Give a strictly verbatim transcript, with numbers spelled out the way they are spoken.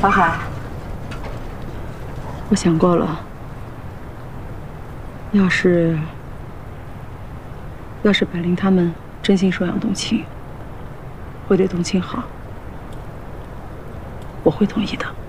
华海，我想过了，要是要是百灵他们真心收养冬青，会对冬青好，我会同意的。